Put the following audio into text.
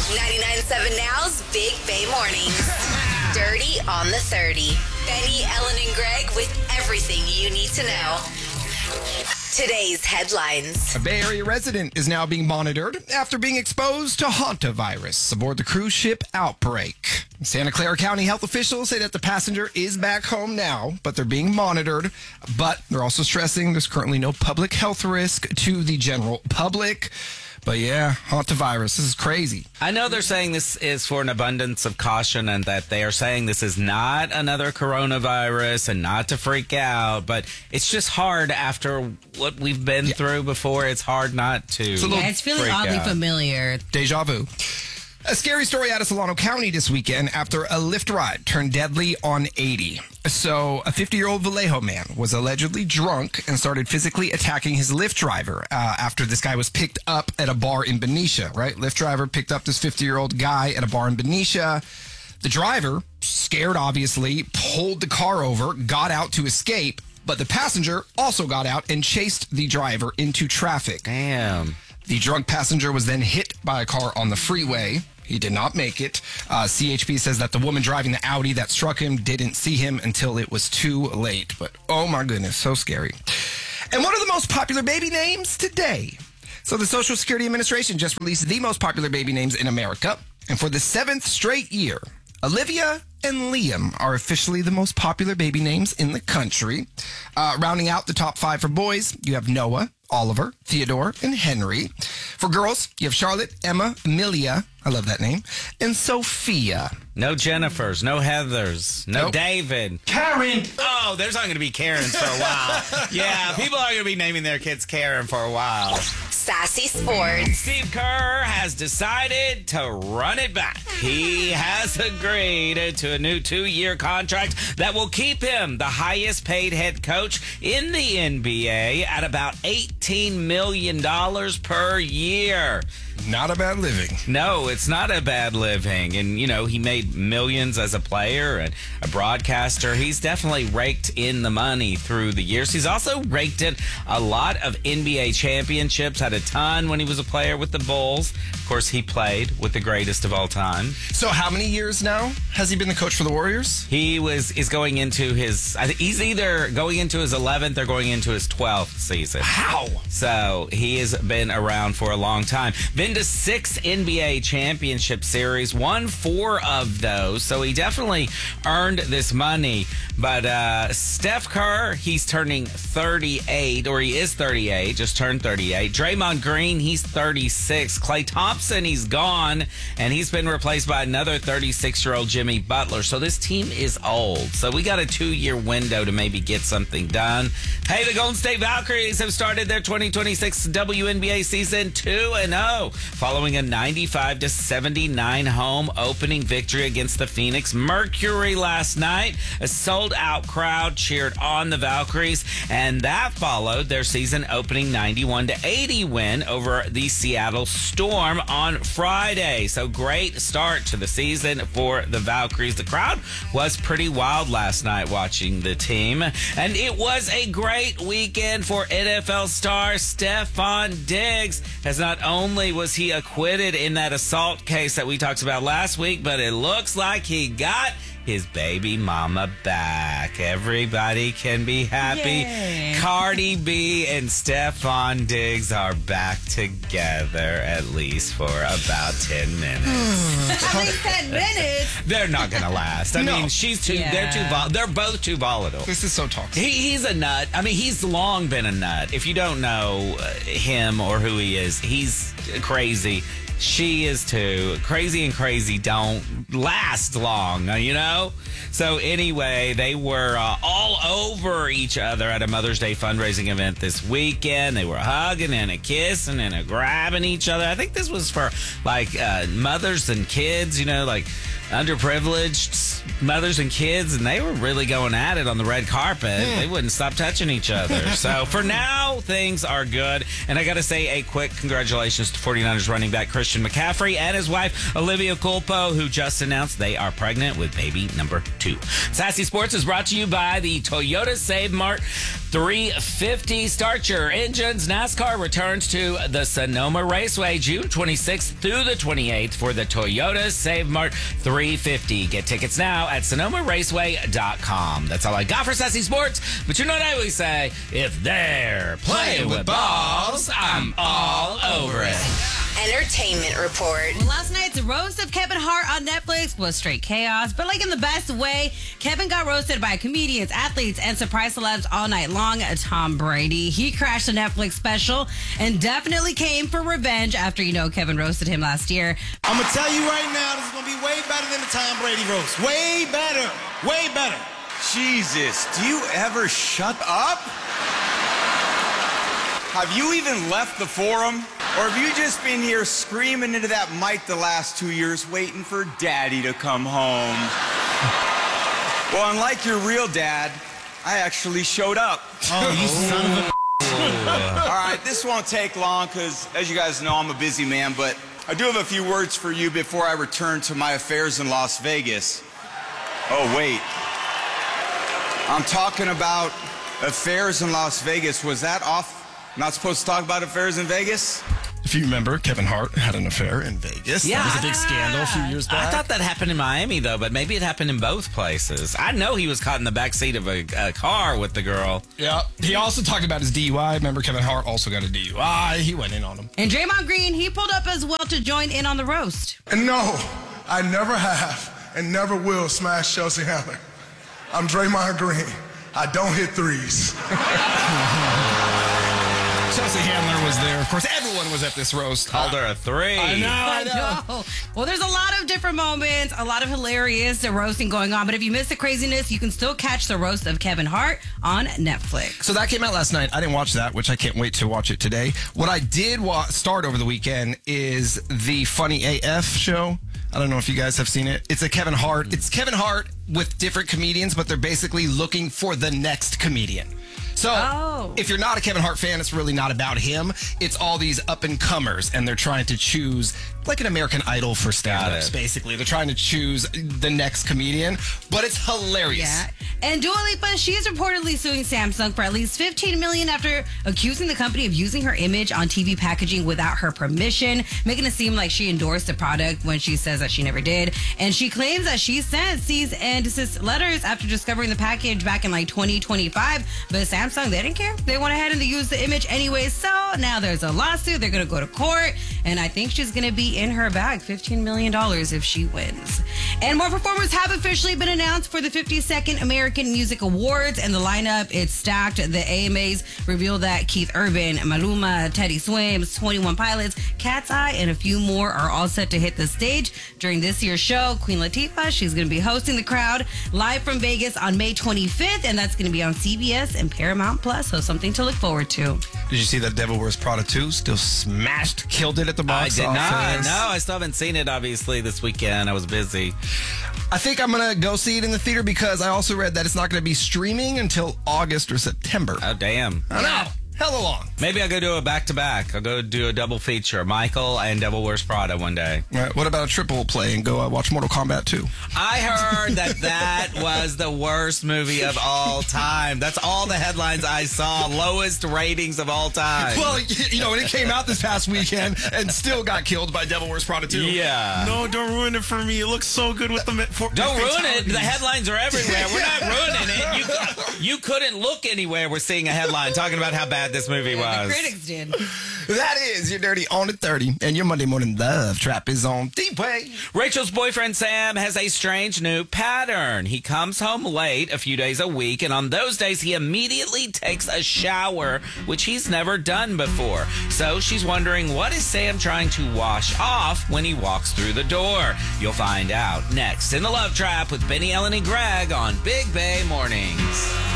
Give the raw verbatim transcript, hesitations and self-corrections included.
ninety-nine point seven Now's Big Bay Mornings. Dirty on the thirty. Benny, Ellen, and Greg with everything you need to know. Today's headlines. A Bay Area resident is now being monitored after being exposed to hantavirus aboard the cruise ship Outbreak. Santa Clara County health officials say that the passenger is back home now, but they're being monitored. But they're also stressing there's currently no public health risk to the general public. But yeah, hantavirus, this is crazy. I know they're saying this is for an abundance of caution and that they are saying this is not another coronavirus and not to freak out, but it's just hard after what we've been yeah. through before. It's hard not to it's Yeah, it's feeling oddly out. familiar. Deja vu. A scary story out of Solano County this weekend after a Lyft ride turned deadly on eighty. So a fifty-year-old Vallejo man was allegedly drunk and started physically attacking his Lyft driver uh, after this guy was picked up at a bar in Benicia, right? Lyft driver picked up this fifty-year-old guy at a bar in Benicia. The driver, scared obviously, pulled the car over, got out to escape, but the passenger also got out and chased the driver into traffic. Damn. The drunk passenger was then hit by a car on the freeway. He did not make it. Uh, C H P says that the woman driving the Audi that struck him didn't see him until it was too late. But oh my goodness, so scary. And one of the most popular baby names today. So the Social Security Administration just released the most popular baby names in America. And for the seventh straight year, Olivia and Liam are officially the most popular baby names in the country. Uh, rounding out the top five for boys, you have Noah, Oliver, Theodore, and Henry. For girls, you have Charlotte, Emma, Amelia, I love that name, and Sophia. No Jennifers, no Heathers, no nope. David. Karen! Oh, there's not going to be Karens for a while. Yeah, people are going to be naming their kids Karen for a while. Sassy Sports. Steve Kerr has decided to run it back. He has agreed to a new two-year contract that will keep him the highest-paid head coach in the N B A at about eighteen million dollars per year. Not a bad living. No, it's not a bad living. And, you know, he made millions as a player and a broadcaster. He's definitely raked in the money through the years. He's also raked in a lot of N B A championships, had a ton when he was a player with the Bulls. Of course, he played with the greatest of all time. So how many years now has he been the coach for the Warriors? He was is going into his, I think he's either going into his eleventh or going into his twelfth season. Wow. So he has been around for a long time. Been to six N B A championship series, won four of those. So he definitely earned this money. But uh, Steph Kerr, he's turning thirty-eight, or he is thirty-eight, just turned thirty-eight. Draymond Green, he's thirty-six. Klay Thompson, he's gone, and he's been replaced by another thirty-six-year-old Jimmy Butler. So this team is old. So we got a two-year window to maybe get something done. Hey, the Golden State Valkyries have started their twenty twenty-six W N B A season two and oh, following a ninety-five to seventy-nine home opening victory against the Phoenix Mercury last night. A sold-out crowd cheered on the Valkyries, and that followed their season-opening ninety-one to eighty win over the Seattle Storm on Friday. So great start to the season for the Valkyries. The crowd was pretty wild last night watching the team, and it was a great weekend for N F L star Stephon Diggs, as not only was he acquitted in that assault case that we talked about last week, but it looks like he got his baby mama back. Everybody can be happy. Yay. Cardi B and Stephon Diggs are back together, at least for about ten minutes. At least ten minutes. They're not gonna last. I No. mean, she's too. Yeah. They're too. Vol- they're both too volatile. This is so toxic. He, he's a nut. I mean, he's long been a nut. If you don't know uh, him or who he is, he's crazy. She is too. Crazy and crazy don't last long, you know? So anyway, they were uh, all over each other at a Mother's Day fundraising event this weekend. They were hugging and a kissing and a grabbing each other. I think this was for like uh, mothers and kids, you know, like underprivileged mothers and kids, and they were really going at it on the red carpet. Mm. They wouldn't stop touching each other. So for now, things are good. And I got to say a quick congratulations to 49ers running back Christian McCaffrey and his wife, Olivia Culpo, who just announced they are pregnant with baby number two. Sassy Sports is brought to you by the Toyota Save Mart three fifty. Start your engines. NASCAR returns to the Sonoma Raceway June twenty-sixth through the twenty-eighth for the Toyota Save Mart three fifty. Get tickets now at sonoma raceway dot com. That's all I got for Sassy Sports. But you know what I always say? If they're playing with balls, I'm all over it. Entertainment Report. Well, last night's roast of Kevin Hart on Netflix was straight chaos, but like in the best way. Kevin got roasted by comedians, athletes, and surprise celebs all night long. Tom Brady, he crashed the Netflix special and definitely came for revenge after, you know, Kevin roasted him last year. I'm going to tell you right now, this is going to be way better than the Tom Brady roast. Way better. Way better. Jesus, do you ever shut up? Have you even left the forum? Or have you just been here screaming into that mic the last two years waiting for daddy to come home? Well, unlike your real dad, I actually showed up. Oh, you son of a... All right, this won't take long because, as you guys know, I'm a busy man, but I do have a few words for you before I return to my affairs in Las Vegas. Oh, wait. I'm talking about affairs in Las Vegas. Was that off? Not supposed to talk about affairs in Vegas? If you remember, Kevin Hart had an affair in Vegas. Yeah. That was a big scandal a few years back. I thought that happened in Miami, though, but maybe it happened in both places. I know he was caught in the backseat of a, a car with the girl. Yeah. He also talked about his D U I. Remember, Kevin Hart also got a D U I. He went in on him. And Draymond Green, he pulled up as well to join in on the roast. And no, I never have and never will smash Chelsea Handler. I'm Draymond Green. I don't hit threes. Chelsea Handler was there. Of course, everyone was at this roast. Called her a three. I know, I I know. know. Well, there's a lot of different moments, a lot of hilarious roasting going on. But if you miss the craziness, you can still catch the roast of Kevin Hart on Netflix. So that came out last night. I didn't watch that, which I can't wait to watch it today. What I did wa- start over the weekend is the Funny A F show. I don't know if you guys have seen it. It's a Kevin Hart. It's Kevin Hart with different comedians, but they're basically looking for the next comedian. So Oh. if you're not a Kevin Hart fan, it's really not about him. It's all these up-and-comers, and they're trying to choose, like an American Idol for stand-ups, basically. They're trying to choose the next comedian, but it's hilarious. Yeah. And Dua Lipa, she's reportedly suing Samsung for at least fifteen million dollars after accusing the company of using her image on T V packaging without her permission, making it seem like she endorsed the product when she says that she never did. And she claims that she sent cease and desist letters after discovering the package back in like twenty twenty-five, but Samsung, they didn't care. They went ahead and they used the image anyway. So now there's a lawsuit. They're going to go to court, and I think she's going to be in her bag fifteen million dollars if she wins. And more performers have officially been announced for the fifty-second American Music Awards, and the lineup, it's stacked. The A M As revealed that Keith Urban, Maluma, Teddy Swims, twenty-one Pilots, Cat's Eye, and a few more are all set to hit the stage during this year's show. Queen Latifah, she's going to be hosting the crowd live from Vegas on May twenty-fifth, and that's going to be on C B S and Paramount Plus, so something to look forward to. Did you see that Devil Wears Prada two? Still smashed, killed it at the box I did office. not. No, I still haven't seen it, obviously, this weekend. I was busy. I think I'm going to go see it in the theater because I also read that it's not going to be streaming until August or September. Oh, damn. I know. Hella long. Maybe I'll go do a back-to-back. I'll go do a double feature. Michael and Devil Wears Prada one day. All right, what about a triple play and go uh, watch Mortal Kombat two? I heard that that was the worst movie of all time. That's all the headlines I saw. Lowest ratings of all time. Well, you know, it came out this past weekend and still got killed by Devil Wears Prada two. Yeah. No, don't ruin it for me. It looks so good with the... For, Don't the ruin it. fatalities. The headlines are everywhere. We're not ruining it. You, you couldn't look anywhere. We're seeing a headline talking about how bad this movie was. The critics did. That is your Dirty on at thirty, and your Monday Morning Love Trap is on Deep Way. Rachel's boyfriend Sam has a strange new pattern. He comes home late a few days a week, and on those days he immediately takes a shower, which he's never done before. So she's wondering, what is Sam trying to wash off when he walks through the door? You'll find out next in the Love Trap with Benny, Ellen, and Greg on Big Bay Mornings.